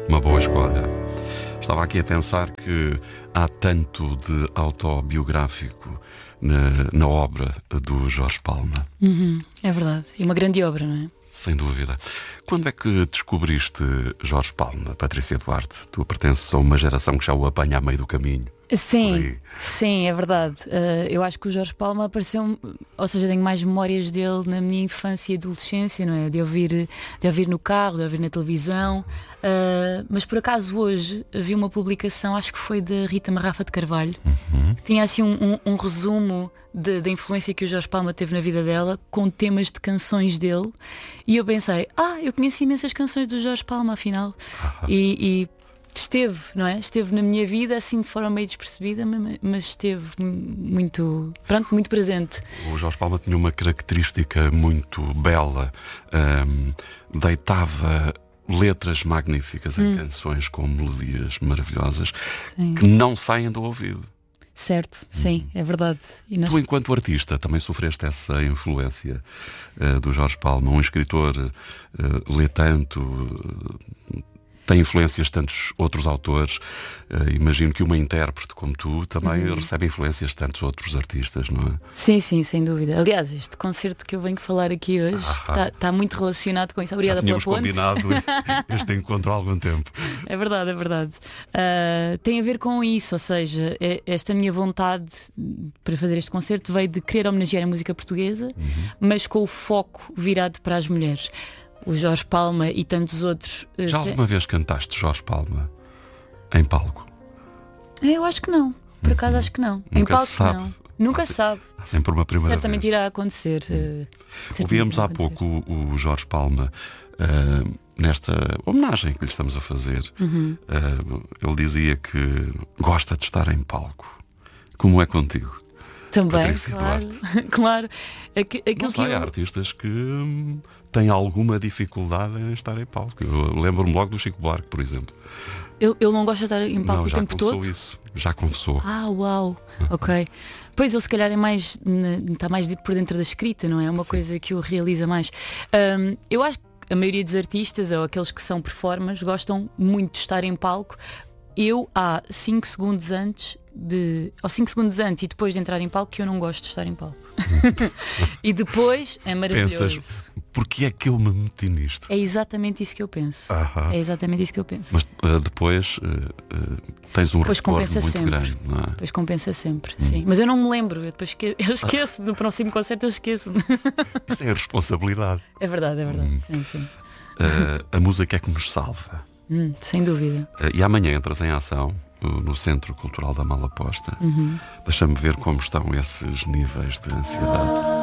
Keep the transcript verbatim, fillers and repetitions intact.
Uma boa escolha. Estava aqui a pensar que há tanto de autobiográfico na, na obra do Jorge Palma. Uhum, é verdade. E uma grande obra, não é? Sem dúvida. Quando é que descobriste Jorge Palma, Patrícia Duarte? Tu pertences a uma geração que já o apanha a meio do caminho. Sim, sim, é verdade. Uh, eu acho que o Jorge Palma apareceu, ou seja, tenho mais memórias dele na minha infância e adolescência, não é? De ouvir, de ouvir no carro, de ouvir na televisão. Uh, mas por acaso hoje vi uma publicação, acho que foi da Rita Marrafa de Carvalho, uhum. que tinha assim um, um, um resumo da influência que o Jorge Palma teve na vida dela, com temas de canções dele. E eu pensei, ah, eu conheci imensas canções do Jorge Palma, afinal. Uhum. E, e esteve, não é? Esteve na minha vida assim de forma meio despercebida, mas esteve muito, pronto, muito presente. O Jorge Palma tinha uma característica muito bela, um, deitava letras magníficas em hum. canções com melodias maravilhosas. Sim. Que não saem do ouvido. Certo, sim, hum. é verdade. E nós... Tu, enquanto artista, também sofreste essa influência uh, do Jorge Palma, um escritor uh, lê tanto, uh, tem influências de tantos outros autores. Uh, imagino que uma intérprete como tu também uhum. recebe influências de tantos outros artistas, não é? Sim, sim, sem dúvida. Aliás, este concerto que eu venho falar aqui hoje está, ah, está muito relacionado com isso. Obrigada pela ponte. Já tínhamos combinado este encontro há algum tempo. É verdade, é verdade. Uh, tem a ver com isso, ou seja, esta minha vontade para fazer este concerto veio de querer homenagear a música portuguesa, uhum. mas com o foco virado para as mulheres. O Jorge Palma e tantos outros. Já alguma vez cantaste Jorge Palma em palco? Eu acho que não. Por acaso acho que não. Nunca em palco se sabe. não. Nunca se sabe. Há sempre uma primeira Certamente vez. irá acontecer. Hum. Uh, Ouvíamos há acontecer. pouco o, o Jorge Palma uh, nesta homenagem que lhe estamos a fazer. Uhum. Uh, ele dizia que gosta de estar em palco. Como é contigo? Também, Patrícia claro, Duarte. claro. Aqu- Não sei, que eu... há artistas que hum, têm alguma dificuldade em estar em palco. Eu lembro-me logo do Chico Buarque, por exemplo. Ele, ele não gosta de estar em palco não, o tempo todo? Já confessou isso. Já confessou. Ah, uau. Ok. Pois ele se calhar é mais, está mais por dentro da escrita, não é? É uma Sim. coisa que o realiza mais. Um, eu acho que a maioria dos artistas, ou aqueles que são performers, gostam muito de estar em palco. Eu, há cinco segundos antes de, ou cinco segundos antes e depois de entrar em palco, que eu não gosto de estar em palco. E depois é maravilhoso. Pensas, porque é que eu me meti nisto? É exatamente isso que eu penso. Uh-huh. É exatamente isso que eu penso. Mas uh, depois uh, uh, tens um recordo muito sempre. grande, não é? Depois compensa sempre, hum. sim. Mas eu não me lembro, eu depois esque... eu esqueço, no próximo concerto eu esqueço-me. Isso é a responsabilidade. É verdade, é verdade. Hum. Sim, sim. Uh, a música é que nos salva. Hum, sem dúvida. Uh, e amanhã entras em ação uh, no Centro Cultural da Malaposta. Uhum. Deixa-me ver como estão esses níveis de ansiedade.